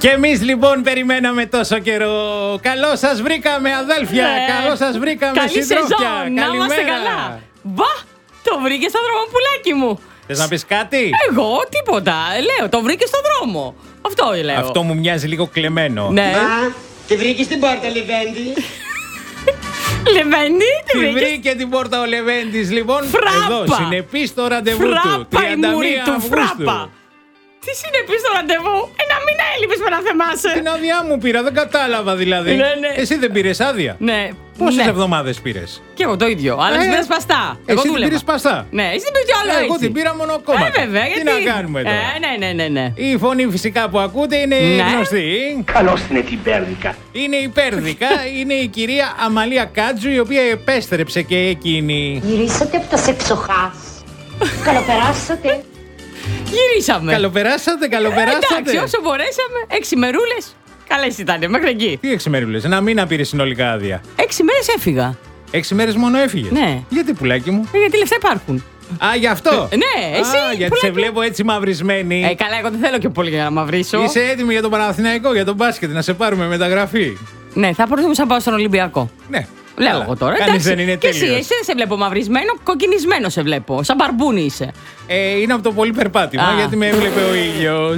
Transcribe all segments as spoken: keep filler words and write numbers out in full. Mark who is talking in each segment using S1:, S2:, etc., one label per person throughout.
S1: Και εμείς λοιπόν περιμέναμε τόσο καιρό. Καλώς σας βρήκαμε αδέλφια,
S2: Ναι.
S1: καλώς σας βρήκαμε
S2: Καλή
S1: συντρόφια.
S2: σεζόν, να είμαστε καλά. Μπα, το βρήκε στον δρόμο πουλάκι μου.
S1: Θες να πεις κάτι?
S2: Εγώ τίποτα, λέω, το βρήκε στον δρόμο. Αυτό λέω.
S1: Αυτό μου μοιάζει λίγο κλεμμένο.
S2: Ναι.
S3: Α, τη βρήκε στην πόρτα, Λεβέντη.
S2: Λεβέντη, τη
S1: Τη
S2: βρήκε.
S1: βρήκε την πόρτα ο Λεβέντης λοιπόν.
S2: Φράπα.
S1: Εδώ συνεπής στο ραντεβού του.
S2: Φράπα η μούρη του,
S1: Αυγούστου.
S2: φράπα. Τι συνεπείς στο ραντεβού, ένα μήνα έλειπες με να θεμάσαι.
S1: Την άδειά μου πήρα, δεν κατάλαβα δηλαδή.
S2: Ναι, ναι.
S1: Εσύ δεν πήρες άδεια?
S2: Ναι.
S1: Πόσες
S2: ναι.
S1: εβδομάδες πήρες?
S2: Και εγώ το ίδιο, αλλά
S1: Ε,
S2: εσύ πήρες παστά. Εγώ
S1: Εσύ την
S2: δούλευα.
S1: πήρες παστά.
S2: Ναι, εσύ την πήρες κι άλλο
S1: Ε, Εγώ
S2: έτσι.
S1: την πήρα μόνο κόμματα.
S2: Ε, βέβαια,
S1: Τι
S2: γιατί.
S1: να κάνουμε τώρα?
S2: Ε, ναι, ναι, ναι, ναι.
S1: Η φωνή φυσικά που ακούτε είναι
S2: Ναι.
S1: γνωστή.
S4: Καλώς την ετυπέρδικα.
S1: Είναι υπέρδικα. Είναι η κυρία Αμαλία Κάτζου, η οποία επέστρεψε και εκείνη.
S5: Γυρίσατε από τα σεξοχάς. Καλοπεράσατε.
S2: Γυρίσαμε.
S1: Καλοπεράσατε, καλοπεράσατε.
S2: Εντάξει, όσο μπορέσαμε. Έξι μερούλες. Καλές ήταν, μέχρι εκεί.
S1: Τι έξι μέρες, ένα μήνα πήρε συνολικά άδεια.
S2: Έξι μέρες έφυγα.
S1: Έξι μέρες μόνο έφυγες.
S2: Ναι.
S1: Γιατί πουλάκι μου?
S2: Ε, Γιατί λεφτά υπάρχουν.
S1: Α, γι' αυτό.
S2: Ε, ναι, εσύ,
S1: Α, γιατί
S2: πουλάκι
S1: σε
S2: μου.
S1: βλέπω έτσι μαυρισμένη.
S2: Ε, καλά, εγώ δεν θέλω και πολύ για να μαυρίσω.
S1: Είσαι έτοιμη για τον Παναθηναϊκό, για τον μπάσκετ, να σε πάρουμε μεταγραφή?
S2: Ναι, θα προτιμούσα να πάω στον Ολυμπιακό.
S1: Ναι.
S2: Λέω
S1: Καλά.
S2: εγώ τώρα.
S1: Κανείς
S2: εντάξει.
S1: δεν είναι
S2: Και εσύ,
S1: τέλειος.
S2: εσύ δεν σε βλέπω μαυρισμένο, κοκκινισμένο σε βλέπω. Σαν μπαρμπούνι είσαι.
S1: Ε, είναι από το πολύ περπάτημα,
S2: Α.
S1: γιατί με έβλεπε ο ήλιος.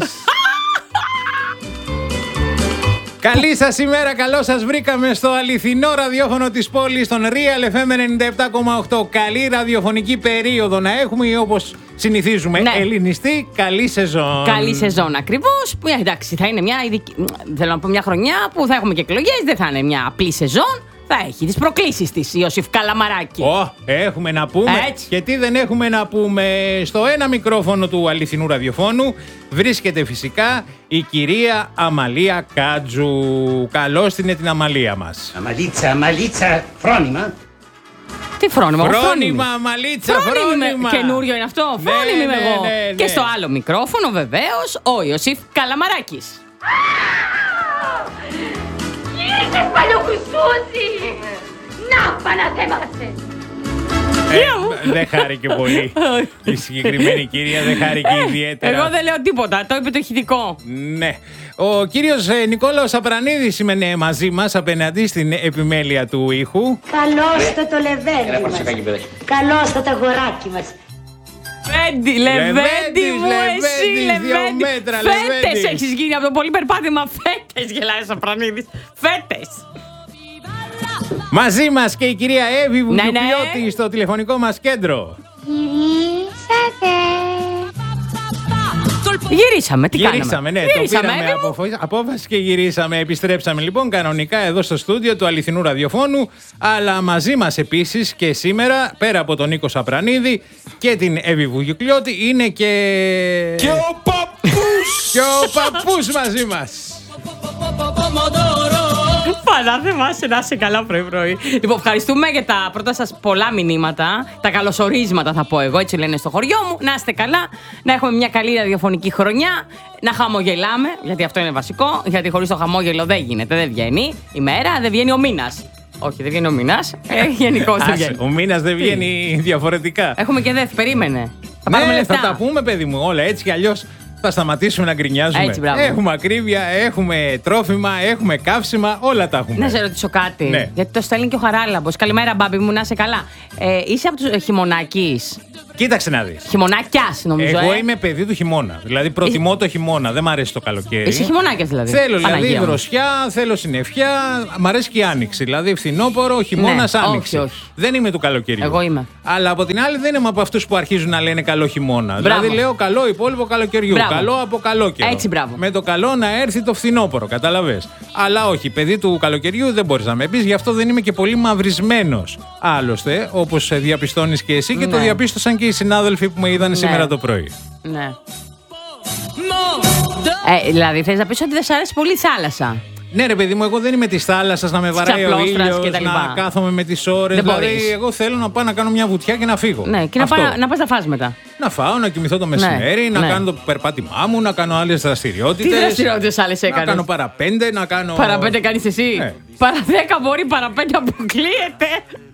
S1: Καλή σας ημέρα, καλώς σας βρήκαμε στο αληθινό ραδιόφωνο της πόλης, στον Real εφ εμ ενενήντα επτά κόμμα οκτώ. Καλή ραδιοφωνική περίοδο να έχουμε, ή όπως συνηθίζουμε,
S2: Ναι.
S1: ελληνιστή, καλή σεζόν.
S2: Καλή σεζόν ακριβώς. Που, ε, εντάξει, θα είναι μια ειδική. Θέλω να πω μια χρονιά που θα έχουμε και εκλογές. Δεν θα είναι μια απλή σεζόν. Θα έχει τις προκλήσεις της, Ιωσήφ Καλαμαράκη.
S1: Ω, έχουμε να πούμε.
S2: Έτσι.
S1: Και τι δεν έχουμε να πούμε? Στο ένα μικρόφωνο του αληθινού ραδιοφώνου βρίσκεται φυσικά η κυρία Αμαλία Κάτζου. Καλώς την την Αμαλία μας.
S4: Αμαλίτσα, αμαλίτσα, φρόνημα.
S2: Τι φρόνημα, εγώ
S1: Φρόνημα, Αμαλίτσα,
S2: Φρόνιμη
S1: φρόνημα.
S2: είμαι. Καινούριο είναι αυτό.
S1: Ναι,
S2: Φρόνιμη είμαι
S1: ναι,
S2: εγώ.
S1: ναι, ναι.
S2: Και στο άλλο μικρόφωνο βεβαίως ο Ιωσήφ Καλαμαράκης.
S5: Γύρισες παλιοκουσούτσι. Να παναθέμασε.
S1: Ε, δεν χάρηκε πολύ. Η συγκεκριμένη κυρία δεν χάρηκε ιδιαίτερα.
S2: Εγώ δεν λέω τίποτα. Το είπε το ηχητικό.
S1: Ναι. Ο κύριος ε, Νικόλαος Απρανίδης είναι μαζί μας απέναντι στην επιμέλεια του ήχου.
S5: Καλώς το το λεβέντι
S4: Έλα,
S5: μας.
S4: προσεκάκι, παιδάκι.
S5: Καλώς το το αγοράκι μας.
S2: Λεβέντι, Λεβέντι
S1: Λεβέντης,
S2: μου, εσύ,
S1: Λεβέντης, δύο
S2: Λεβέντι.
S1: μέτρα,
S2: Φέτες
S1: Λεβέντης.
S2: έχεις γίνει από το πολύ περπάτημα. Φέτες γελάει ο Σαπρανίδης. Φέτες.
S1: Μαζί μας και η κυρία Εύη
S2: Ναι, ναι.
S1: Βουγιουκλιώτη στο τηλεφωνικό μας κέντρο.
S5: Γυρίσατε.
S2: Γυρίσαμε, τι
S1: Γυρίσαμε,
S2: κάναμε.
S1: ναι,
S2: Γυρίσαμε,
S1: το πήραμε
S2: Εύη μου.
S1: αποφο- απόφαση και γυρίσαμε. Επιστρέψαμε λοιπόν κανονικά εδώ στο στούντιο του αληθινού ραδιοφώνου. Αλλά μαζί μας επίσης και σήμερα, πέρα από τον Νίκο Σαπρανίδη και την Εύη Βουγιουκλιώτη, είναι και...
S6: Και ο παππούς!
S1: και ο παππούς μαζί μας.
S2: Πανά θυμάσαι να είσαι καλά πρωί-πρωί. Λοιπόν, ευχαριστούμε για τα πρώτα σας πολλά μηνύματα. Τα καλωσορίσματα θα πω εγώ, έτσι λένε στο χωριό μου. Να είστε καλά, να έχουμε μια καλή ραδιοφωνική χρονιά, να χαμογελάμε, γιατί αυτό είναι βασικό. Γιατί χωρίς το χαμόγελο δεν γίνεται, δεν βγαίνει η μέρα, δεν βγαίνει ο μήνας. Όχι, δεν βγαίνει ο μήνας. Ε, γενικώς δεν
S1: Άσε,
S2: βγαίνει.
S1: ο μήνας δεν βγαίνει διαφορετικά.
S2: Έχουμε και δеф, περίμενε. Θα πάρουμε
S1: Ναι,
S2: λεφτά.
S1: θα τα πούμε, παιδί μου, όλα έτσι κι αλλιώς θα σταματήσουμε να γκρινιάζουμε.
S2: Έτσι, μπράβο.
S1: Έχουμε ακρίβεια, έχουμε τρόφιμα, έχουμε καύσιμα, όλα τα έχουμε.
S2: Να σε ρωτήσω κάτι.
S1: Ναι.
S2: Γιατί το στέλνει και ο Χαράλαμπος. Καλημέρα, μπάμπι μου, να είσαι καλά. Ε, είσαι από τους χειμωνάκης.
S1: Κοίταξε να δεις.
S2: Χειμωνάκιας, νομίζω.
S1: Εγώ
S2: ε.
S1: είμαι παιδί του χειμώνα. Δηλαδή προτιμώ το χειμώνα, δεν μ' αρέσει το καλοκαίρι.
S2: Είσαι χειμωνάκιας δηλαδή.
S1: Θέλω δηλαδή
S2: Παναγία μου.
S1: δροσιά, θέλω συννεφιά, μ' αρέσει και η άνοιξη. Δηλαδή φθινόπωρο, χειμώνα,
S2: Ναι,
S1: άνοιξη.
S2: όχι, όχι.
S1: Δεν είμαι του καλοκαιριού.
S2: Εγώ είμαι.
S1: Αλλά από την άλλη δεν είμαι από αυτούς που αρχίζουν να λένε καλό χειμώνα.
S2: Μπράβο.
S1: Δηλαδή λέω καλό υπόλοιπο καλοκαιριού.
S2: Μπράβο.
S1: Καλό από καλό καιρό.
S2: Έτσι, μπράβο.
S1: Με το καλό να έρθει το φθινόπωρο, καταλαβες. Αλλά όχι, παιδί του καλοκαιριού δεν μπορείς να με πεις, γι' αυτό δεν είμαι και πολύ μαυρισμένος. Άλλωστε, όπως διαπιστώνεις και εσύ και το
S2: Ναι.
S1: διαπίστωσαν και οι συνάδελφοι που με είδαν
S2: Ναι.
S1: σήμερα το πρωί.
S2: Ναι. Ε, δηλαδή θες να πεις ότι δεν σ' αρέσει πολύ η θάλασσα.
S1: Ναι, ρε παιδί μου, εγώ δεν είμαι τη θάλασσα να με βαράει ο
S2: ξαπλώστρας
S1: ήλιος,
S2: και τα λοιπά.
S1: να κάθομαι με τις ώρες.
S2: Δεν
S1: Δηλαδή,
S2: μπορείς.
S1: εγώ θέλω να πάω να κάνω μια βουτιά και να φύγω.
S2: Ναι, και να,
S1: Αυτό.
S2: πάει, να πας να φας μετά.
S1: Να φάω, να κοιμηθώ το μεσημέρι, να
S2: ναι.
S1: κάνω το περπάτημά μου, να κάνω άλλες
S2: Τι
S1: δραστηριότητες.
S2: δραστηριότητες άλλες
S1: Να
S2: έκανες.
S1: κάνω παραπέντε, να κάνω.
S2: Παραπέντε κάνεις εσύ.
S1: Ναι.
S2: Παρα δέκα μπορεί, παραπέντε αποκλείεται.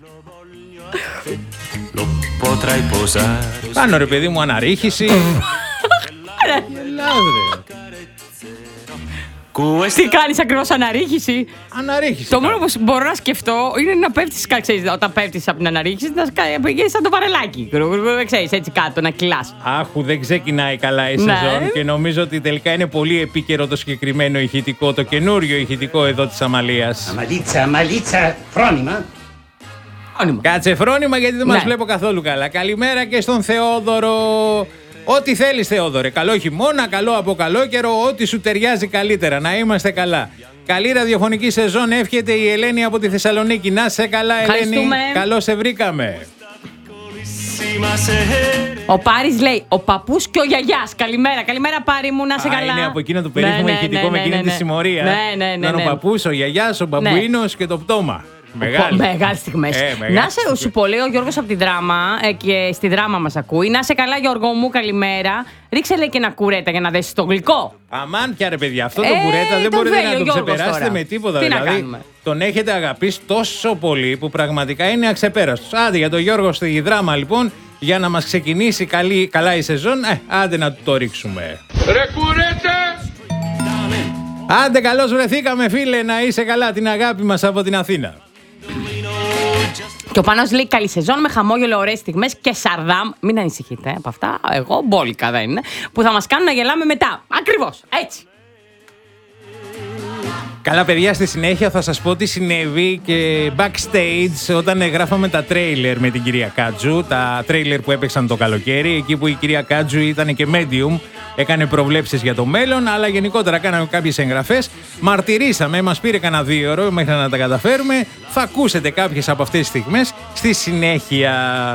S6: Lo potrai posare.
S1: Κάνω ρε παιδί μου αναρρίχηση. Γελάς, ρε.
S2: Τι κάνεις ακριβώς, αναρρίχηση?
S1: Αναρρίχηση.
S2: Το μόνο που μπορώ να σκεφτώ είναι να πέφτεις, ξέρεις, όταν πέφτεις από την αναρρίχηση, να πηγαίνεις σαν το βαρελάκι. Ξέρεις, έτσι κάτω, να κυλάς.
S1: Άχου, δεν ξεκινάει καλά η
S2: Ναι.
S1: σεζόν και νομίζω ότι τελικά είναι πολύ επίκαιρο το συγκεκριμένο ηχητικό, το καινούριο ηχητικό εδώ της Αμαλίας.
S4: Αμαλίτσα, αμαλίτσα, φρόνημα.
S1: Κάτσε φρόνημα γιατί δεν
S2: Ναι.
S1: μας βλέπω καθόλου καλά. Καλημέρα και στον Θεόδωρο. Ό,τι θέλεις, Θεόδωρε. Καλό χειμώνα, καλό από καλό καιρό, ό,τι σου ταιριάζει καλύτερα. Να είμαστε καλά. Καλή ραδιοφωνική σεζόν εύχεται η Ελένη από τη Θεσσαλονίκη. Να σε καλά, Ελένη.
S2: Ευχαριστούμε.
S1: Καλώς σε βρήκαμε.
S2: Ο Πάρης λέει: ο παππούς και ο γιαγιάς. Καλημέρα, καλημέρα Πάρη μου, να σε
S1: Α,
S2: καλά.
S1: είναι από εκείνο το περίφημο
S2: Ναι, ναι,
S1: ηχητικό
S2: ναι,
S1: με
S2: ναι,
S1: εκείνη
S2: ναι,
S1: τη
S2: ναι.
S1: συμμορία.
S2: Ναι, ναι, ναι.
S1: Ήταν
S2: ναι.
S1: ο παππούς, ο γιαγιάς, ο μπαμπουίνος και το πτώμα. Μεγάλη.
S2: Μεγάλες στιγμές.
S1: Ε, μεγάλη
S2: να σε,
S1: στιγμή.
S2: σου πω, λέει ο Γιώργος από τη δράμα ε, και στη δράμα μας ακούει. Να σε καλά, Γιώργο μου, καλημέρα. Ρίξε, λέει, και ένα κουρέτα για να δέσεις το γλυκό.
S1: Αμάν πια ρε παιδιά, αυτό το
S2: Ε,
S1: κουρέτα δεν
S2: το
S1: μπορείτε
S2: βέλει
S1: να
S2: ο
S1: το
S2: Γιώργος
S1: ξεπεράσετε
S2: τώρα.
S1: με τίποτα.
S2: Τι να
S1: δηλαδή,
S2: κάνουμε.
S1: τον έχετε αγαπήσει τόσο πολύ που πραγματικά είναι αξεπέραστος. Άντε για τον Γιώργο στη δράμα λοιπόν, για να μας ξεκινήσει καλή, καλά η σεζόν, ε, άντε να του το ρίξουμε.
S7: Ρε κουρέτα!
S1: Άντε καλώς βρεθήκαμε φίλε, να είσαι καλά, την αγάπη μας από την Αθήνα.
S2: Και ο Πάνος λέει: καλή σεζόν με χαμόγελο, ωραίες στιγμές και σαρδάμ. Μην ανησυχείτε από αυτά. Εγώ μπόλικα δεν είναι. Που θα μας κάνουν να γελάμε μετά. Ακριβώς έτσι.
S1: Καλά παιδιά, στη συνέχεια θα σας πω τι συνέβη και backstage όταν γράφαμε τα τρέιλερ με την κυρία Κάτζου, τα τρέιλερ που έπαιξαν το καλοκαίρι, εκεί που η κυρία Κάτζου ήταν και medium, έκανε προβλέψεις για το μέλλον, αλλά γενικότερα κάναμε κάποιες εγγραφές, μαρτυρήσαμε, μας πήρε κανένα δύο ώρο μέχρι να τα καταφέρουμε, θα ακούσετε κάποιες από αυτές τις στιγμές στη συνέχεια.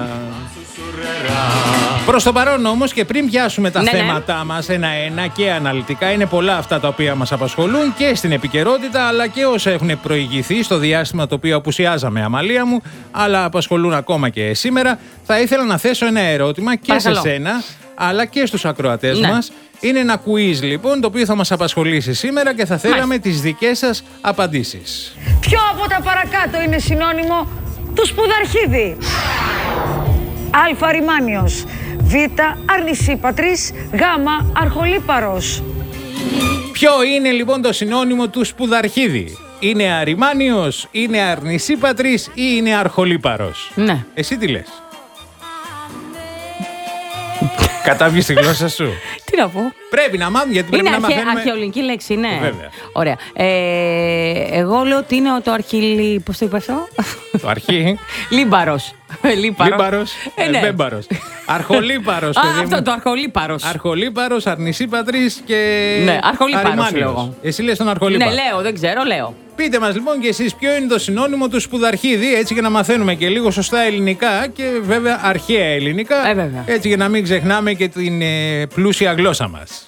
S1: Προς το παρόν όμως και πριν πιάσουμε τα
S2: Ναι, ναι.
S1: θέματά μας ένα-ένα και αναλυτικά, είναι πολλά αυτά τα οποία μας απασχολούν και στην επικαιρότητα αλλά και όσα έχουν προηγηθεί στο διάστημα το οποίο απουσιάζαμε, Αμαλία μου, αλλά απασχολούν ακόμα και σήμερα. Θα ήθελα να θέσω ένα ερώτημα και
S2: Παρακαλώ.
S1: σε σένα αλλά και στους ακροατές
S2: Ναι.
S1: μας. Είναι ένα quiz λοιπόν το οποίο θα μας απασχολήσει σήμερα και θα θέλαμε τις δικές σας απαντήσεις.
S8: Ποιο από τα παρακάτω είναι συνώνυμο του σπουδαρχίδι? Α. Ρημάνιος. Β. Αρνησίπατρης. Γ. Αρχολύπαρος.
S1: Ποιο είναι λοιπόν το συνώνυμο του σπουδαρχίδι? Είναι αριμάνιος, είναι αρνησίπατρης ή είναι αρχολύπαρος?
S2: Ναι.
S1: Εσύ τι λες? Κατάβγεις τη γλώσσα σου.
S2: Τι να πω.
S1: Πρέπει να μάθουμε γιατί πρέπει
S2: Είναι
S1: να
S2: αρχαι,
S1: μαθαίνουμε.
S2: αρχαιολινική λέξη, ναι.
S1: Βέβαια.
S2: Ωραία. Ε, εγώ λέω ότι είναι το αρχιλι... Πώς το είπα αυτό?
S1: Το αρχή.
S2: Λίμπαρος.
S1: Λίμπαρος,
S2: Ε, ναι.
S1: μπέμπαρος. Αρχολύπαρος,
S2: Α,
S1: παιδί
S2: αυτό
S1: μου.
S2: το αρχολύπαρος.
S1: Αρχολύπαρος, αρνησίπατρης και
S2: Ναι, αρχολύπαρος
S1: αριμάνιος.
S2: λέω εγώ.
S1: Εσύ λες τον αρχολύπαρο.
S2: Ναι, λέω, δεν ξέρω, λέω.
S1: Πείτε μας λοιπόν και εσείς ποιο είναι το συνώνυμο του σπουδαρχίδι, έτσι για να μαθαίνουμε και λίγο σωστά ελληνικά και βέβαια αρχαία ελληνικά,
S2: Ε, βέβαια.
S1: έτσι για να μην ξεχνάμε και την ε, πλούσια γλώσσα μας.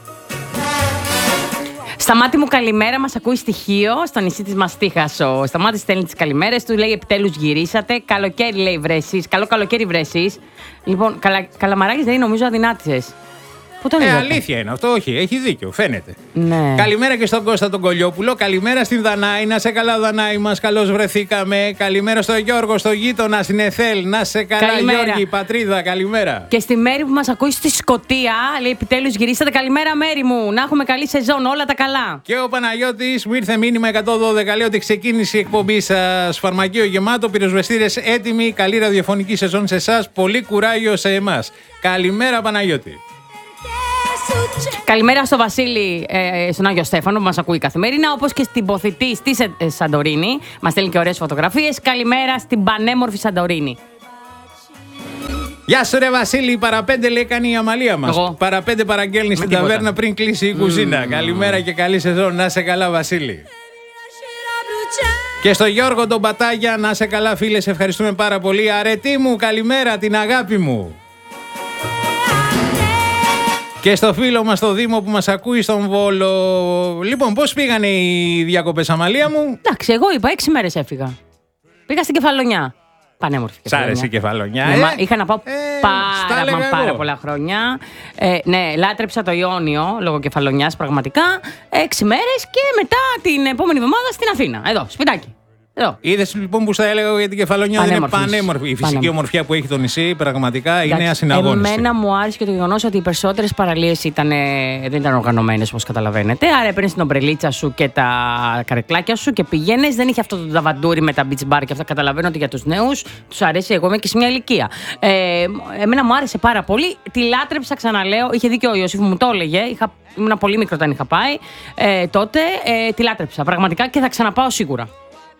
S2: Σταμάτη μου, καλημέρα. Μας ακούει στοιχείο στο νησί της Μαστίχας. Ο Σταμάτης στέλνει τις καλημέρες του. Λέει: επιτέλους γυρίσατε. Καλοκαίρι, λέει, βρε εσείς. Καλό καλοκαίρι, βρε εσείς. Λοιπόν, καλα... καλαμαράκης δεν είναι, νομίζω, αδυνάτησες. Πού τον
S1: Ε,
S2: είδατε?
S1: αλήθεια είναι αυτό, όχι, έχει δίκιο, φαίνεται.
S2: Ναι.
S1: Καλημέρα και στον Κώστα τον Κολιόπουλο. Καλημέρα στην Δανάη. Να σε καλά, Δανάη μας. Καλώς βρεθήκαμε. Καλημέρα στον Γιώργο, στο γείτονα, στην Εθέλ. Να σε καλά,
S2: Καλημέρα.
S1: Γιώργη, πατρίδα. Καλημέρα.
S2: Και στη Μέρη που μας ακούει στη Σκωτία, λέει: επιτέλους γυρίσατε. Καλημέρα, Μέρη μου. Να έχουμε καλή σεζόν. Όλα τα καλά.
S1: Και ο Παναγιώτης μου ήρθε μήνυμα εκατόν δώδεκα. Λέει ότι ξεκίνησε η εκπομπή σας. Φαρμακείο γεμάτο, πυροσβεστήρες έτοιμοι. Καλή ραδιοφωνική σεζόν σε εσάς. Πολύ κουράγιο σε εμάς. Καλημέρα, Παναγιώτη.
S2: Καλημέρα στο Βασίλη, ε, στον Άγιο Στέφανο που μας ακούει καθημερινά, όπως και στην ποθητή στη Σε- ε, Σαντορίνη. Μας στέλνει και ωραίες φωτογραφίες. Καλημέρα στην πανέμορφη Σαντορίνη.
S1: Γεια σου ρε Βασίλη, παραπέντε λέει κάνει η Αμαλία μας.
S2: Εγώ.
S1: Παραπέντε παραγγέλνει στην
S2: τίποτα.
S1: ταβέρνα πριν κλείσει η κουζίνα. Καλημέρα και καλή σεζόν. Να σε καλά Βασίλη. Και στο Γιώργο τον Πατάγια, να σε καλά φίλε, σε ευχαριστούμε πάρα πολύ. Αρετή μου, καλημέρα, την αγάπη μου. Και στο φίλο μας το Δήμο που μας ακούει στον Βόλο. Λοιπόν, πώς πήγανε οι διακοπές, Αμαλία μου?
S2: Εντάξει, εγώ είπα έξι μέρες έφυγα. Πήγα στην Κεφαλονιά. Πανέμορφη
S1: Σ' άρεσε η
S2: Κεφαλονιά.
S1: Κεφαλονιά,
S2: Ναι,
S1: ε?
S2: μα είχα να πάω
S1: Ε, στα
S2: πάρα,
S1: έλεγα
S2: μα πάρα
S1: εγώ.
S2: πολλά χρόνια. Ε, ναι, λάτρεψα το Ιόνιο λόγω Κεφαλονιάς πραγματικά. Έξι μέρες και μετά την επόμενη εβδομάδα στην Αθήνα. Εδώ, σπιτάκι.
S1: Είδες λοιπόν που στα έλεγα για την Κεφαλονιά, δεν είναι πανέμορφη. Η φυσική πανέμορφη. ομορφιά που έχει το νησί πραγματικά εντάξει, είναι ασυναγώνιστη.
S2: Εμένα μου άρεσε και το γεγονός ότι οι περισσότερες παραλίες ήταν, δεν ήταν οργανωμένες όπως καταλαβαίνετε. Άρα έπαιρνες την ομπρελίτσα σου και τα καρεκλάκια σου και πηγαίνεις. Δεν είχε αυτό το ταβαντούρι με τα beach bar και αυτά. Καταλαβαίνω ότι για τους νέους τους αρέσει. Εγώ είμαι και σε μια ηλικία. Ε, εμένα μου άρεσε πάρα πολύ. Τη λάτρεψα, ξαναλέω. Είχε δίκιο ο Ιωσήφ, μου το έλεγε. Είχα, ήμουν πολύ μικρό όταν είχα πάει ε, τότε. Ε, τη λάτρεψα πραγματικά και θα ξαναπάω σίγουρα.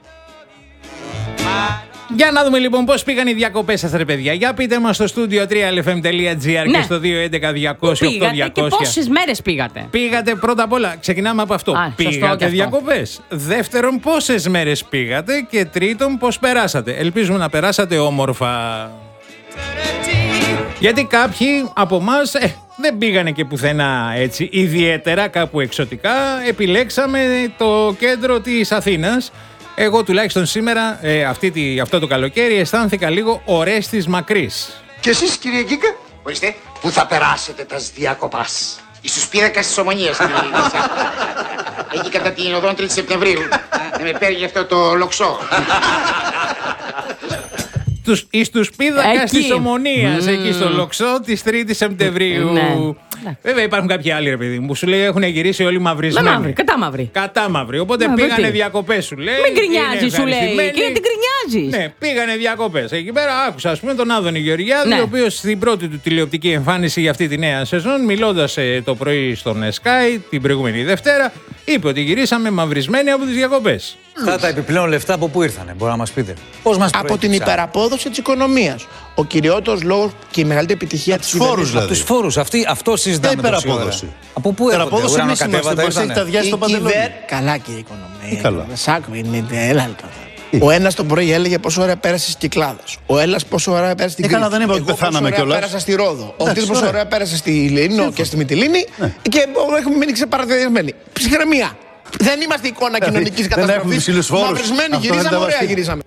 S1: Για να δούμε λοιπόν πώς πήγαν οι διακοπές σας, ρε παιδιά. Για πείτε μας στο στούντιο τρία ελ εφ εμ τελεία τζι άρ ναι. και στο δύο έντεκα διακόσια οκτώ διακόσια.
S2: Και πόσες μέρες πήγατε?
S1: Πήγατε πρώτα απ' όλα, ξεκινάμε από αυτό. Α, πήγατε διακοπές. Δεύτερον, πόσες μέρες πήγατε. Και τρίτον, πώς περάσατε. Ελπίζουμε να περάσατε όμορφα. Γιατί κάποιοι από εμάς ε, δεν πήγανε και πουθενά έτσι ιδιαίτερα, κάπου εξωτικά. Επιλέξαμε το κέντρο της Αθήνας. Εγώ τουλάχιστον σήμερα, ε, αυτή τη, αυτό το καλοκαίρι, αισθάνθηκα λίγο Ορέστης Μακρύς.
S3: Και εσείς, κύριε Γκίκα?
S4: Ορίστε, πού θα περάσετε τα διακοπάς?
S3: Εις τους πίνακας της Ομονίας, κύριε Γκίκα. Εκεί κατά την οδόν τρίτη Σεπτεμβρίου. Να με παίρνει αυτό το λοξό.
S1: Εις τους πίδακας της Ομονίας, mm. εκεί στο Λοξό της τρίτης Σεπτεμβρίου. Ναι. Βέβαια υπάρχουν κάποιοι άλλοι, ρε παιδί μου, που σου λέει έχουν γυρίσει όλοι μαυρισμένοι.
S2: Μαύρη, κατά μαύρη.
S1: Κατά μαύρη. Οπότε Μα, πήγανε διακοπές, σου λέει.
S2: Μην γκρινιάζει, σου λέει. Και γιατί γκρινιάζεις?
S1: Ναι, πήγανε διακοπές. Εκεί πέρα άκουσα, ας πούμε, τον Άδωνη Γεωργιάδη, ναι. ο οποίος στην πρώτη του τηλεοπτική εμφάνιση για αυτή τη νέα σεζόν, μιλώντας ε, το πρωί στον Sky την προηγούμενη Δευτέρα, είπε ότι γυρίσαμε μαυρισμένοι από τις διακοπές.
S9: Αυτά τα επιπλέον λεφτά από πού ήρθανε, μπορεί να μας πείτε? Πώς μας
S10: από την υπεραπόδοση της οικονομίας. Ο κυριότερος λόγος και η μεγαλύτερη επιτυχία της
S9: φόρους, δηλαδή. Από τους φόρους, αυτή, αυτό συζητάμε.
S10: Δεν υπεραπόδοση.
S9: Από πού έρχονται?
S10: Υπεραπόδοση εμείς είμαστε, πώς έχει τα διάσει στο παντελόνι. Καλά και η οικονομία. Καλά. Σάκου είναι, έλα Ο ένας το πρωί έλεγε πόσο ώρα πέρασε στις Κυκλάδες. Ο Έλλας πόσο ώρα πέρασε στην Κρήτη.
S9: Δεν είπα ότι πεθάναμε κιόλας.
S10: Πέρασα στη Ρόδο. Ο Τίτλος πόσο ώρα πέρασε στη Λίνο και στη Μυτιλίνη. Και έχουμε μείνει ξεπαραδιασμένοι. Ψυχραιμία. Δεν είμαστε εικόνα κοινωνικής καταστροφής. Μαυρισμένοι γυρίσαμε, ωραία γυρίσαμε.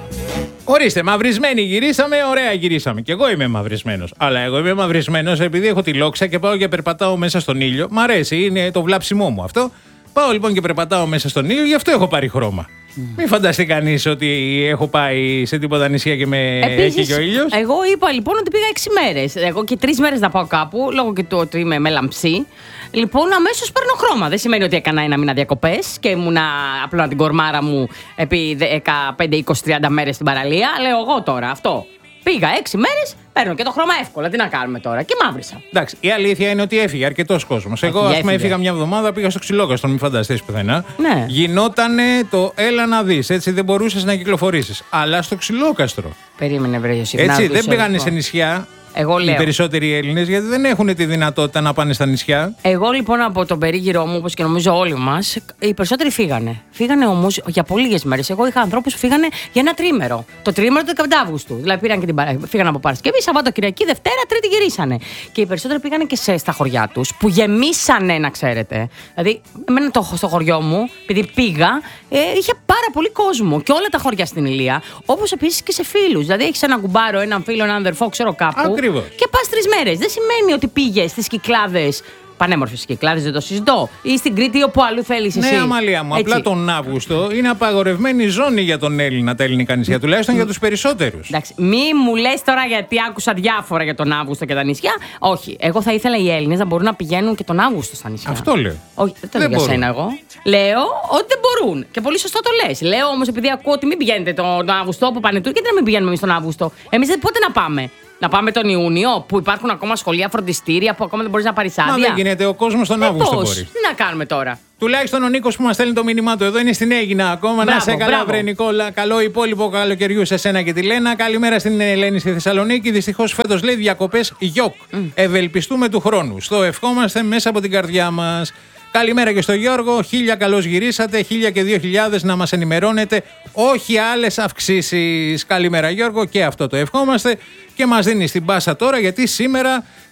S1: Ορίστε, μαυρισμένοι γυρίσαμε, ωραία γυρίσαμε. Και εγώ είμαι μαυρισμένος. Αλλά εγώ είμαι μαυρισμένος επειδή έχω τη λόξα και πάω και περπατάω μέσα στον ήλιο. Μ' αρέσει, είναι το βλάψιμό μου αυτό. Πάω λοιπόν και περπατάω μέσα στον ήλιο, γι' αυτό έχω πάρει χρώμα. Mm. Μην φανταστεί κανείς ότι έχω πάει σε τίποτα νησιά και με έχει και ο ήλιος.
S2: Εγώ είπα λοιπόν ότι πήγα έξι μέρες. Εγώ και τρεις μέρες να πάω κάπου, λόγω και του ότι είμαι με λαμψή. Λοιπόν, αμέσως παίρνω χρώμα. Δεν σημαίνει ότι έκανα ένα μήνα διακοπές και ήμουνα απλά την κορμάρα μου επί δεκαπέντε, είκοσι, τριάντα μέρες στην παραλία. Λέω εγώ τώρα αυτό. Πήγα έξι μέρες, παίρνω και το χρώμα εύκολα. Τι να κάνουμε τώρα? Και μαύρισα.
S1: Εντάξει, η αλήθεια είναι ότι έφυγε αρκετός κόσμος. Εγώ, ας πούμε, έφυγα μια εβδομάδα, πήγα στο Ξυλόκαστρο, μην φανταστείς πουθενά.
S2: Ναι.
S1: Γινότανε το έλα να δεις, έτσι δεν μπορούσες να κυκλοφορήσεις. Αλλά στο Ξυλόκαστρο.
S2: Περίμενε, βρε Ιωσήφ.
S1: Έτσι, δεν πήγανε σε νησιά.
S2: Εγώ λέω.
S1: Οι περισσότεροι Έλληνες, γιατί δεν έχουν τη δυνατότητα να πάνε στα νησιά.
S2: Εγώ λοιπόν από τον περίγυρό μου, όπως και νομίζω όλοι μας, οι περισσότεροι φύγανε. Φύγανε όμως για πολύ λίγες μέρες. Εγώ είχα ανθρώπους που φύγανε για ένα τρίμερο. Το τρίμερο του δεκαπέντε Αυγούστου. Δηλαδή πήραν και την παρα... φύγανε από Παρασκευή, Σαββατοκυριακή, Δευτέρα, Τρίτη γυρίσανε. Και οι περισσότεροι πήγανε και σε, στα χωριά τους, που γεμίσανε, να ξέρετε. Δηλαδή, εμένα το, στο χωριό μου, επειδή πήγα, ε, είχε πάρα πολύ κόσμο. Και όλα τα χωριά στην Ηλία. Όπως επίσης και σε φίλους. Δηλαδή, έχεις έναν κουμπάρο, έναν φίλο, έναν αδερφό, ξέρω κάπου.
S1: Ακριβώς.
S2: Και πας τρεις μέρες. Δεν σημαίνει ότι πήγες στις Κυκλάδες. Πανέμορφες Κυκλάδες, δεν το συζητώ. Ή στην Κρήτη, όπου αλλού θέλεις εσύ.
S1: Ναι, Αμαλία μου. Έτσι. Απλά τον Αύγουστο είναι απαγορευμένη ζώνη για τον Έλληνα, τα ελληνικά νησιά, τουλάχιστον για τους περισσότερους.
S2: Εντάξει, μη μου λες τώρα γιατί άκουσα διάφορα για τον Αύγουστο και τα νησιά. Όχι. Εγώ θα ήθελα οι Έλληνες να μπορούν να πηγαίνουν και τον Αύγουστο στα νησιά.
S1: Αυτό λέω.
S2: Όχι, δεν το λέω για σένα εγώ. Λέω ότι δεν μπορούν. Και πολύ σωστό το λες. Λέω όμως επειδή ακούω ότι μην πηγαίνετε τον Αύγουστο που πάνε του, γιατί να μην πηγαίνουμε εμείς τον Αύγουστο. Εμείς πότε να πάμε? Να πάμε τον Ιούνιο, που υπάρχουν ακόμα σχολεία, φροντιστήρια, που ακόμα δεν μπορείς να πάρεις άδεια.
S1: Μα δεν γίνεται, ο κόσμος τον Αύγουστο μπορεί.
S2: Τι να κάνουμε τώρα?
S1: Τουλάχιστον ο Νίκος που μας στέλνει το μήνυμά του εδώ είναι στην Αίγινα ακόμα. Μπράβο, να σε καλά, βρε Νικόλα. Καλό υπόλοιπο καλοκαιριού σε σένα και τη Λένα. Καλημέρα στην Ελένη στη Θεσσαλονίκη. Δυστυχώς φέτος λέει διακοπές γιοκ. Mm. Ευελπιστούμε του χρόνου. Στο ευχόμαστε μέσα από την καρδιά μας. Καλημέρα και στο Γιώργο. Χίλια καλώς γυρίσατε. Χίλια και δύο χιλιάδες να μας ενημερώνετε. Όχι άλλες αυξήσεις. Καλημέρα Γιώργο, και αυτό το ευχόμαστε. Και μας δίνει την πάσα τώρα, γιατί σήμερα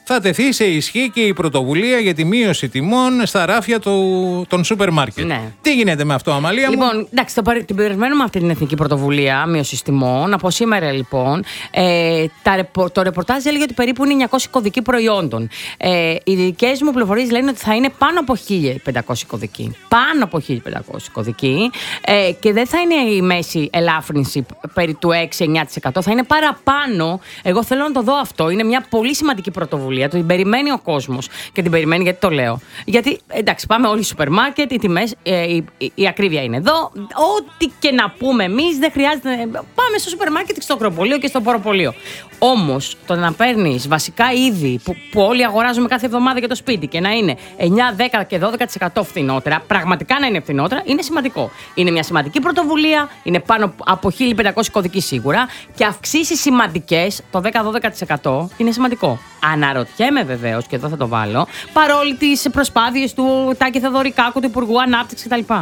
S1: θα τεθεί σε ισχύ και η πρωτοβουλία για τη μείωση τιμών στα ράφια του, των σούπερ μάρκετ.
S2: Ναι.
S1: Τι γίνεται με αυτό, Αμαλία μου?
S2: Λοιπόν, εντάξει, το, την περιμένουμε αυτή την εθνική πρωτοβουλία μείωση τιμών. Από σήμερα, λοιπόν, ε, τα, το ρεπορτάζ έλεγε ότι περίπου είναι εννιακόσιοι κωδικοί προϊόντων. Ε, οι δικές μου πληροφορίες λένε ότι θα είναι πάνω από χίλια πεντακόσιοι κωδικοί. Πάνω από χίλια πεντακόσιοι κωδικοί. Ε, και δεν θα είναι η μέση ελάφρυνση περί του έξι με εννιά τοις εκατό, θα είναι παραπάνω. Εγώ θέλω να το δω αυτό. Είναι μια πολύ σημαντική πρωτοβουλία. Το την περιμένει ο κόσμος. Και την περιμένει γιατί το λέω. Γιατί, εντάξει, πάμε όλοι στο σούπερ μάρκετ, οι τιμές, ε, η, η, η ακρίβεια είναι εδώ. Ό,τι και να πούμε εμείς, δεν χρειάζεται. Πάμε στο σούπερ μάρκετ, στο ακροπολείο και στο ποροπολείο. Όμως, το να παίρνεις βασικά είδη που, που όλοι αγοράζουμε κάθε εβδομάδα για το σπίτι και να είναι εννιά, δέκα και δώδεκα τοις εκατό φθηνότερα, πραγματικά να είναι φθηνότερα, είναι σημαντικό. Είναι μια σημαντική πρωτοβουλία, είναι πάνω από χίλια πεντακόσιοι κωδικοί σίγουρα και αυξήσεις σημαντικές, το δέκα με δώδεκα τοις εκατό είναι σημαντικό. Αναρωτιέμαι βεβαίως, και εδώ θα το βάλω, παρόλοι τις προσπάθειες του Τάκη Θεοδωρικάκου, του Υπουργού Ανάπτυξης κτλ.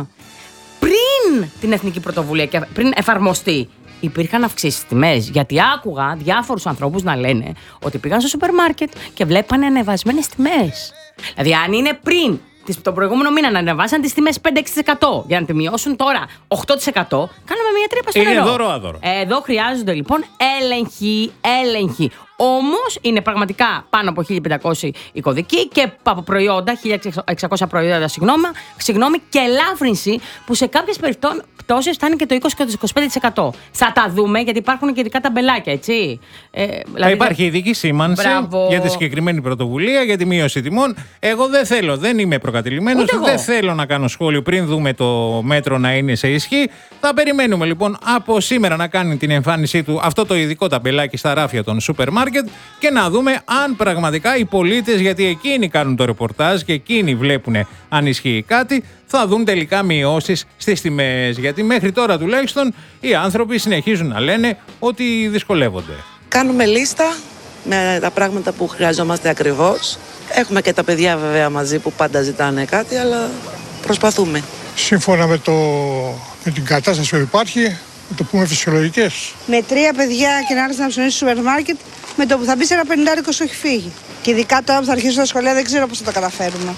S2: Πριν την εθνική πρωτοβουλία και πριν εφαρμοστεί, υπήρχαν αυξήσεις στις τιμές. Γιατί άκουγα διάφορους ανθρώπους να λένε ότι πήγαν στο σούπερ μάρκετ και βλέπανε ανεβασμένες τιμές. Δηλαδή, αν είναι πριν τον προηγούμενο μήνα να ανεβάσαν τις τιμές πέντε έξι τοις εκατό για να τη μειώσουν τώρα οκτώ τοις εκατό, κάνουμε μια τρύπα στο νερό.
S1: Είναι δώρο άδωρο.
S2: Εδώ χρειάζονται λοιπόν έλεγχοι, έλεγχοι. Όμως είναι πραγματικά πάνω από χίλια πεντακόσιοι οι κωδικοί και από προϊόντα, χίλια εξακόσια προϊόντα, συγγνώμη, συγγνώμη, και ελάφρυνση που σε κάποιες περιπτώσεις φτάνει και το είκοσι και το είκοσι πέντε τοις εκατό. Θα τα δούμε, γιατί υπάρχουν και ειδικά ταμπελάκια, έτσι. Ε, δηλαδή
S1: θα υπάρχει ειδική σήμανση
S2: Μπράβο.
S1: για τη συγκεκριμένη πρωτοβουλία, για τη μείωση τιμών. Εγώ δεν θέλω, δεν είμαι προκατηλημένος, δεν θέλω να κάνω σχόλιο πριν δούμε το μέτρο να είναι σε ισχύ. Θα περιμένουμε λοιπόν από σήμερα να κάνει την εμφάνισή του αυτό το ειδικό ταμπελάκι στα ράφια των σούπερ μάρκετ και να δούμε αν πραγματικά οι πολίτες, γιατί εκείνοι κάνουν το ρεπορτάζ και εκείνοι βλέπουν αν ισχύει κάτι, θα δουν τελικά μειώσεις στις τιμές. Γιατί μέχρι τώρα τουλάχιστον οι άνθρωποι συνεχίζουν να λένε ότι δυσκολεύονται.
S11: Κάνουμε λίστα με τα πράγματα που χρειαζόμαστε ακριβώς. Έχουμε και τα παιδιά βέβαια μαζί που πάντα ζητάνε κάτι, αλλά προσπαθούμε.
S12: Σύμφωνα με, το, με την κατάσταση που υπάρχει, να το πούμε φυσιολογικές.
S13: Με τρία παιδιά και να έρθει να ψωνίσει στο σούπερ μάρκετ, με το που θα μπει σε ένα πενηντάρικο σου έχει φύγει. Και ειδικά τώρα που θα αρχίσουν τα σχολεία, δεν ξέρω πώς θα τα καταφέρουμε.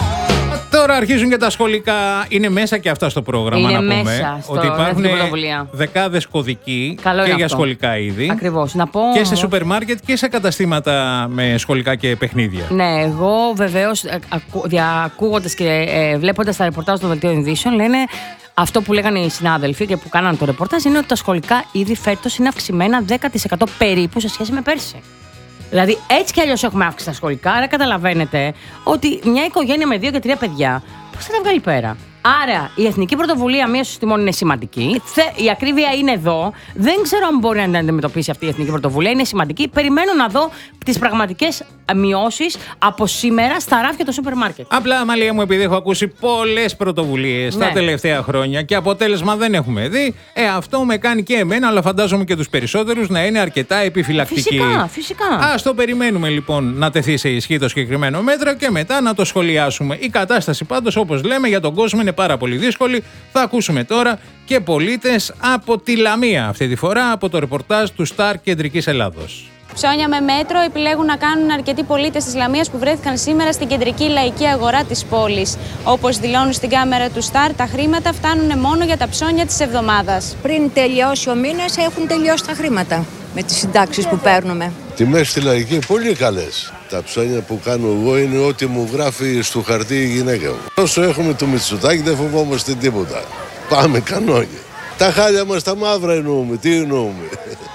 S1: Τώρα αρχίζουν και τα σχολικά. Είναι μέσα και αυτά στο πρόγραμμα,
S2: είναι
S1: να πούμε.
S2: Μέσα στο
S1: ότι υπάρχουν
S2: πρωτοβουλία.
S1: Δεκάδες κωδικοί
S2: Καλό
S1: και για
S2: αυτό.
S1: σχολικά είδη.
S2: Ακριβώς. Να πω.
S1: Και σε σούπερ μάρκετ και σε καταστήματα με σχολικά και παιχνίδια.
S2: Ναι, εγώ βεβαίως ακούγοντας και ε, βλέποντας τα ρεπορτάζ των δελτίων ειδήσεων, λένε αυτό που λέγανε οι συνάδελφοι και που κάνανε το ρεπορτάζ είναι ότι τα σχολικά είδη φέτος είναι αυξημένα δέκα τοις εκατό περίπου σε σχέση με πέρσι. Δηλαδή, έτσι κι αλλιώς έχουμε αύξηση στα σχολικά, άρα καταλαβαίνετε ότι μια οικογένεια με δύο και τρία παιδιά, πώς θα τα βγάλει πέρα. Άρα, η εθνική πρωτοβουλία μείωσης τιμών είναι σημαντική. Η ακρίβεια είναι εδώ. Δεν ξέρω αν μπορεί να την αντιμετωπίσει αυτή η εθνική πρωτοβουλία. Είναι σημαντική. Περιμένω να δω τις πραγματικές μειώσεις από σήμερα στα ράφια του σούπερ μάρκετ.
S1: Απλά, Αμαλία μου, επειδή έχω ακούσει πολλές πρωτοβουλίες
S2: ναι.
S1: τα τελευταία χρόνια και αποτέλεσμα δεν έχουμε δει, ε, αυτό με κάνει και εμένα, αλλά φαντάζομαι και τους περισσότερους να είναι αρκετά επιφυλακτικοί.
S2: Φυσικά, φυσικά.
S1: Ας το περιμένουμε λοιπόν να τεθεί σε ισχύ το συγκεκριμένο μέτρο και μετά να το σχολιάσουμε. Η κατάσταση πάντως, όπως λέμε, για τον κόσμο είναι πάρα πολύ δύσκολη. Θα ακούσουμε τώρα και πολίτες από τη Λαμία, αυτή τη φορά από το ρεπορτάζ του Σταρ Κεντρικής Ελλάδος.
S14: Ψώνια με μέτρο επιλέγουν να κάνουν αρκετοί πολίτες της Λαμίας που βρέθηκαν σήμερα στην κεντρική λαϊκή αγορά της πόλης. Όπως δηλώνουν στην κάμερα του Σταρ, τα χρήματα φτάνουν μόνο για τα ψώνια της εβδομάδας.
S15: Πριν τελειώσει ο μήνας έχουν τελειώσει τα χρήματα με τις συντάξεις που παίρνουμε.
S16: Τιμές στη λαϊκή πολύ καλές. Τα ψώνια που κάνω εγώ είναι ό,τι μου γράφει στο χαρτί η γυναίκα μου. Όσο έχουμε το Μητσοτάκη δεν φοβόμαστε τίποτα. Πάμε κανόνια. Τα χάλια μας τα μαύρα εννοούμε. Τι εννοούμε.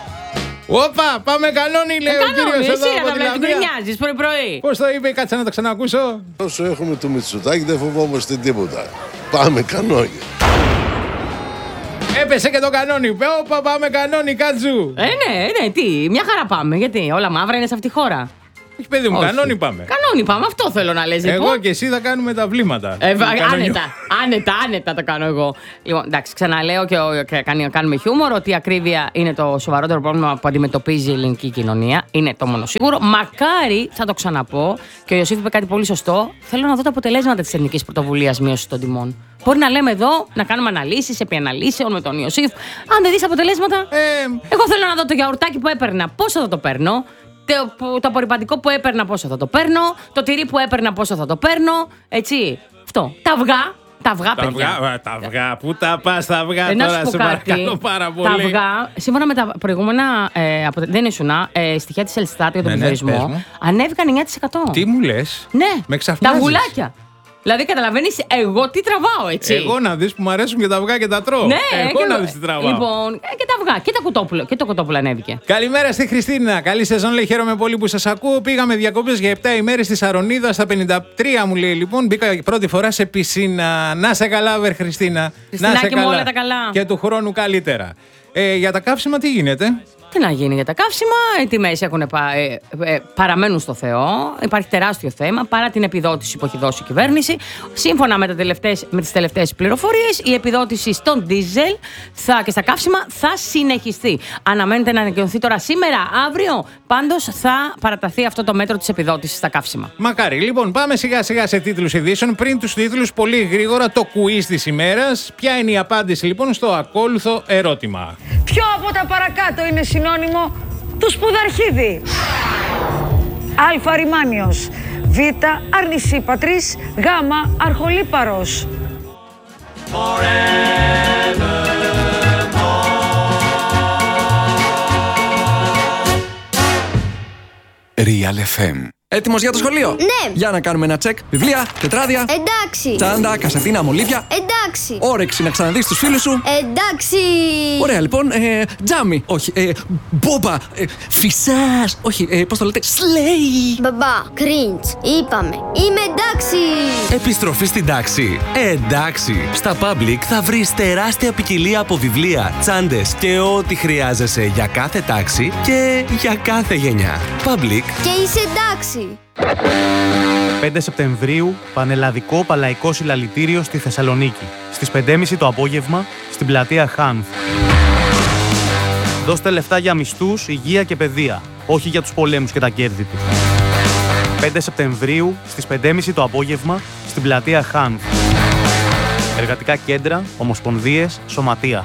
S1: Όπα, πάμε κανόνι, λέει ο κύριος εδώ από τη Λαμία.
S2: Γκρινιάζεις πρωί-πρωί.
S1: Πώς το είπε, κάτσε να το ξανακούσω.
S16: Όσο έχουμε το Μητσοτάκη δεν φοβόμαστε τίποτα. Πάμε κανόνια.
S1: Έπεσε και το κανόνι. Όπα, πάμε κανόνι, κάτσου.
S2: Ε, ναι, ναι, τι, μια χαρά πάμε. Γιατί όλα μαύρα είναι σε αυτή τη χώρα.
S1: Όχι, παιδί μου, κανόνι πάμε.
S2: Κανόνι πάμε, αυτό θέλω να λες.
S1: Εγώ
S2: λοιπόν.
S1: και εσύ θα κάνουμε τα βλήματα.
S2: Ε, άνετα, άνετα, άνετα το κάνω εγώ. Λοιπόν, εντάξει, ξαναλέω και, και κάνουμε χιούμορ ότι η ακρίβεια είναι το σοβαρότερο πρόβλημα που αντιμετωπίζει η ελληνική κοινωνία. Είναι το μόνο σίγουρο. Μακάρι, θα το ξαναπώ, και ο Ιωσήφ είπε κάτι πολύ σωστό. Θέλω να δω τα αποτελέσματα της εθνικής πρωτοβουλίας μείωσης των τιμών. Μπορεί να λέμε εδώ, να κάνουμε αναλύσεις, επί αναλύσεων με τον Ιωσήφ. Αν δεν δεις αποτελέσματα, ε... εγώ θέλω να δω το γιαουρτάκι που έπαιρνα. Πόσο θα το παίρνω. το, το απορριπαντικό που έπαιρνα πόσο θα το παίρνω, το τυρί που έπαιρνα πόσο θα το παίρνω, έτσι. Αυτό. Τα αυγά. Τα αυγά,
S1: τα
S2: παιδιά.
S1: Αυγά, τα αυγά, πού τα πας τα αυγά
S2: ε,
S1: τώρα, σε παρακαλώ πάρα πολύ.
S2: Τα αυγά, σύμφωνα με τα προηγούμενα, ε, απο, δεν ήσουνα, ε, στοιχεία της Ελστάτ για τον
S1: ναι,
S2: πληθωρισμό,
S1: ναι,
S2: ανέβηκαν εννιά τοις εκατό.
S1: Τι μου λες?
S2: Ναι,
S1: με ξαφνιάζεις.
S2: Τα αυγουλάκια. Δηλαδή, καταλαβαίνεις, εγώ τι τραβάω, έτσι.
S1: Εγώ να δεις που μου αρέσουν και τα αυγά και τα τρώω.
S2: Ναι,
S1: εγώ
S2: και...
S1: να δεις τι τραβάω.
S2: Λοιπόν, και τα αυγά και, τα κουτόπουλο, και το κοτόπουλο ανέβηκε.
S1: Καλημέρα στη Χριστίνα. Καλή σεζόν, λέει. Χαίρομαι πολύ που σας ακούω. Πήγαμε διακοπές για επτά ημέρες στη Σαρονίδα στα πενήντα τρία, μου λέει. Λοιπόν, μπήκα πρώτη φορά σε πισίνα. Να σε καλά, βερ Χριστίνα. Να σε καλά.
S2: Όλα τα καλά.
S1: Και του χρόνου καλύτερα. Ε, για τα καύσιμα, τι γίνεται?
S2: Τι να γίνει για τα καύσιμα, οι τιμές έχουν πα, ε, ε, παραμένουν στο Θεό. Υπάρχει τεράστιο θέμα παρά την επιδότηση που έχει δώσει η κυβέρνηση. Σύμφωνα με, τα τελευταίες, με τις τελευταίες πληροφορίες, η επιδότηση στον ντίζελ θα, και στα καύσιμα θα συνεχιστεί. Αναμένεται να ανακοινωθεί τώρα σήμερα, αύριο. Πάντως θα παραταθεί αυτό το μέτρο της επιδότησης στα καύσιμα.
S1: Μακάρι. Λοιπόν, πάμε σιγά σιγά σε τίτλους ειδήσεων. Πριν τους τίτλους, πολύ γρήγορα το quiz της ημέρας. Ποια είναι η απάντηση λοιπόν στο ακόλουθο ερώτημα?
S8: Ποιο από τα παρακάτω είναι συνώνυμο του σπουδαρχίδι? Α. Ρημάνιος. Β. Αρνησίπατρης. Γ. Αρχολύπαρος.
S17: Real εφ εμ.
S18: Έτοιμος για το σχολείο?
S19: Ναι.
S18: Για να κάνουμε ένα τσεκ. Βιβλία, τετράδια.
S19: Εντάξει.
S18: Τσάντα, κασετίνα, μολύβια.
S19: Εντάξει.
S18: Όρεξη να ξαναδείς τους φίλους σου.
S19: Εντάξει.
S18: Ωραία, λοιπόν. Ε, τζάμι. Όχι. Ε, μπόμπα. Ε, φυσάς. Όχι. Ε, πώς το λέτε? Σλέι.
S19: Μπαμπά. Κριντς. Είπαμε. Είμαι εντάξει.
S17: Επιστροφή στην τάξη. Εντάξει. Στα Public θα βρεις τεράστια ποικιλία από βιβλία, τσάντες και ό,τι χρειάζεσαι για κάθε τάξη και για κάθε γενιά. Public.
S19: Και είσαι εντάξει.
S20: πέντε Σεπτεμβρίου, Πανελλαδικό Παλαϊκό Συλλαλητήριο στη Θεσσαλονίκη. Στις πέντε και μισή το απόγευμα, στην πλατεία Χάνθ. Δώστε λεφτά για μισθούς, υγεία και παιδεία, όχι για τους πολέμους και τα κέρδη του. πέντε Σεπτεμβρίου, στις πέντε και μισή το απόγευμα, στην πλατεία Χάνθ. Εργατικά κέντρα, ομοσπονδίες, σωματεία.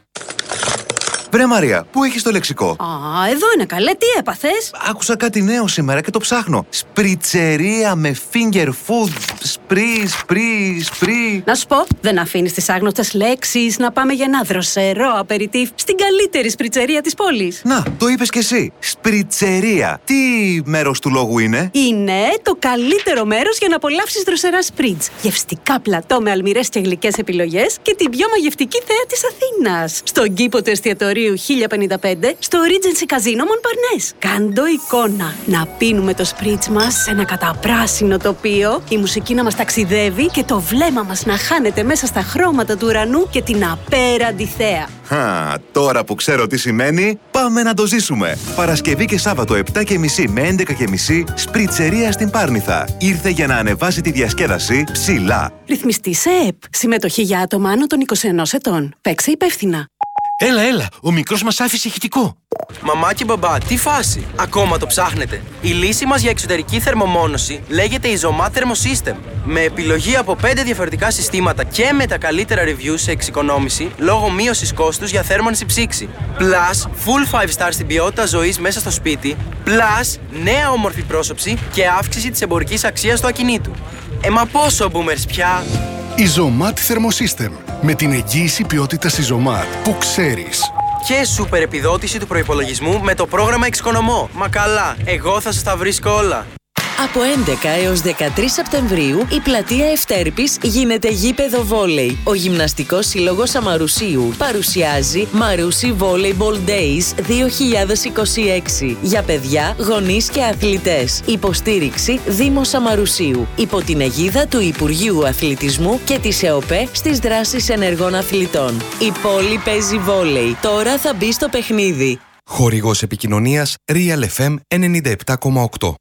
S21: Βρε Μαρία, πού έχεις το λεξικό?
S22: Α, εδώ είναι καλέ, τι έπαθες?
S21: Άκουσα κάτι νέο σήμερα και το ψάχνω. Σπριτσερία με finger food. Σπρι, σπρι, σπρι.
S22: Να σου πω, δεν αφήνεις τις άγνωστες λέξεις να πάμε για ένα δροσερό απεριτίφ στην καλύτερη σπριτσερία της πόλης.
S21: Να, το είπες κι εσύ. Σπριτσερία. Τι μέρος του λόγου είναι?
S22: Είναι το καλύτερο μέρος για να απολαύσεις δροσερά σπριτς. Γευστικά πλατό με αλμυρές και γλυκές επιλογές και την πιο μαγευτική θέα της Αθήνας. Στον κήπο του εστιατορίου χίλια πενήντα πέντε στο Regency Casino Montparnasse. Κάντο εικόνα. Να πίνουμε το σπριτς μας σε ένα καταπράσινο τοπίο, η μουσική να μας ταξιδεύει και το βλέμμα μας να χάνεται μέσα στα χρώματα του ουρανού και την απέραντη θέα.
S21: Χα, τώρα που ξέρω τι σημαίνει, πάμε να το ζήσουμε. Παρασκευή και Σάββατο επτά και μισή με έντεκα και μισή, σπριτσερία στην Πάρνηθα. Ήρθε για να ανεβάσει τη διασκέδαση ψηλά.
S22: Ρυθμιστή σε ΕΕΠ. Συμμετοχή για άτομα άνω των είκοσι ενός ετών. Παίξε υπεύθυνα.
S23: Έλα, έλα, ο μικρός μας άφησε ηχητικό.
S24: Μαμά και μπαμπά, τι φάση! Ακόμα το ψάχνετε. Η λύση μας για εξωτερική θερμομόνωση λέγεται Isomat Thermosystem. Με επιλογή από πέντε διαφορετικά συστήματα και με τα καλύτερα reviews σε εξοικονόμηση λόγω μείωσης κόστους για θέρμανση ψήξη. Plus, full five star στην ποιότητα ζωής μέσα στο σπίτι. Plus, νέα όμορφη πρόσωψη και αύξηση της εμπορικής αξίας του ακινήτου. Ε, μα πόσο boomers πια!
S25: Isomat Thermosystem. Με την εγγύηση ποιότητας Isomat που ξέρεις.
S24: Και σούπερ επιδότηση του προϋπολογισμού με το πρόγραμμα Εξοικονομώ. Μα καλά, εγώ θα σας τα βρίσκω όλα.
S26: Από έντεκα έως δεκατρείς Σεπτεμβρίου η πλατεία Ευτέρπης γίνεται γήπεδο βόλεϊ. Ο Γυμναστικός Σύλλογος Αμαρουσίου παρουσιάζει Μαρούσι Volleyball Days δύο χιλιάδες είκοσι έξι για παιδιά, γονείς και αθλητές. Υποστήριξη Δήμος Αμαρουσίου υπό την αιγίδα του Υπουργείου Αθλητισμού και της ΕΟΠΕ στις δράσεις ενεργών αθλητών. Η πόλη παίζει βόλεϊ. Τώρα θα μπει στο παιχνίδι.
S17: Χορηγός επικοινωνίας Real εφ εμ ενενήντα επτά κόμμα οκτώ.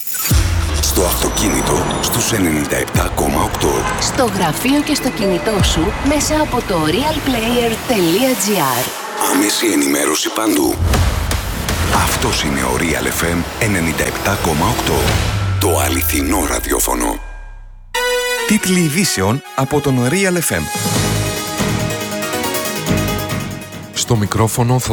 S27: Στο αυτοκίνητο στους ενενήντα επτά κόμμα οκτώ.
S28: Στο γραφείο και στο κινητό σου μέσα από το realplayer τελεία gr.
S27: Άμεση ενημέρωση παντού. Αυτός είναι ο Real εφ εμ ενενήντα επτά κόμμα οκτώ. Το αληθινό ραδιόφωνο.
S17: Τίτλοι ειδήσεων από τον Real εφ εμ. Στο μικρόφωνο